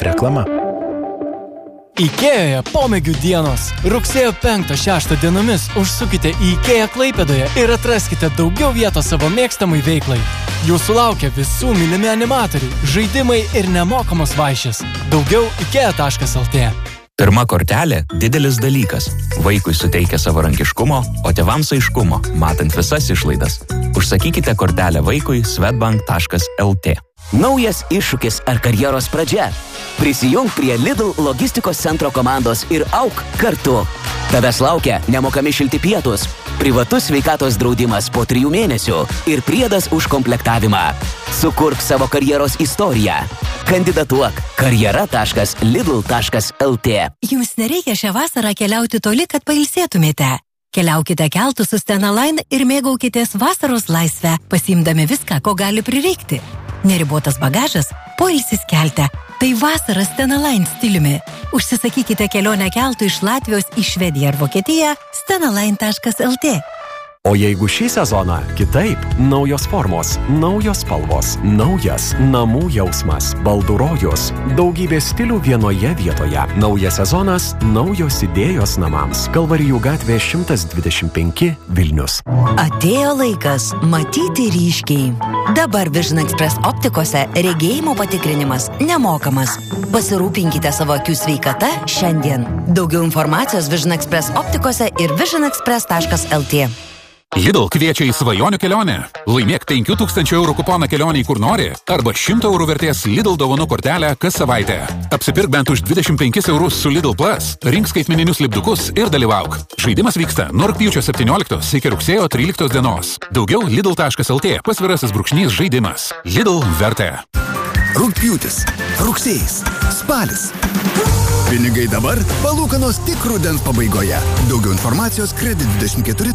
Reklama. IKEA pomėgių dienos. Rugsėjo 5-6 dienomis užsukite į IKEA Klaipėdoje ir atraskite daugiau vietos savo mėgstamai veiklai. Jūsų laukia visų mylimi animatoriai, žaidimai ir nemokamos vaišės. Daugiau ikea.lt. Pirma kortelė – didelis dalykas. Vaikui suteikia savarankiškumo, o tėvams aiškumo, matant visas išlaidas. Užsakykite kortelę vaikui swedbank.lt. Naujas iššūkis ar karjeros pradžia. Prisijunk prie Lidl logistikos centro komandos ir auk kartu. Tavęs laukia nemokami šilti pietus, privatus sveikatos draudimas po 3 mėnesių ir priedas už komplektavimą. Sukurk savo karjeros istoriją. Kandidatuok karjera.lidl.lt. Jums nereikia šią vasarą keliauti toli, kad pailsėtumėte. Keliaukite keltu su Stena Line ir mėgaukitės vasaros laisvę, pasiimdami viską, ko gali prireikti. Neribotas bagažas, poilsis kelte. Tai vasara Stena Line stiliumi. Užsisakykite kelionę keltu iš Latvijos į Švediją ar Vokietiją stenaline.lt. O jeigu šį sezoną kitaip, naujos formos, naujos spalvos, naujas namų jausmas, baldų rojus, daugybė stilių vienoje vietoje. Naujas sezonas, naujos idėjos namams. Kalvarijų gatvė 125 Vilnius. Atėjo laikas matyti ryškiai. Dabar Vision Express optikose regėjimo patikrinimas nemokamas. Pasirūpinkite savo akių sveikata šiandien. Daugiau informacijos Vision Express optikose ir visionexpress.lt. Lidl kviečia į svajonių kelionę. Laimėk 5000 eurų kuponą kelionį kur nori arba 100 eurų vertės Lidl dovanų kortelę kas savaitę. Apsipirk bent už 25 eurus su Lidl Plus, rink skaitmeninius lipdukus ir dalyvauk. Žaidimas vyksta nuo rugpjūčio 17 iki rugsėjo 13 dienos. Daugiau Lidl.lt / žaidimas. Lidl vertė. Rugpjūtis, rugsėjis, spalis. Pinigai dabar, palūkanos tik rudens pabaigoje. Daugiau informacijos Credit 24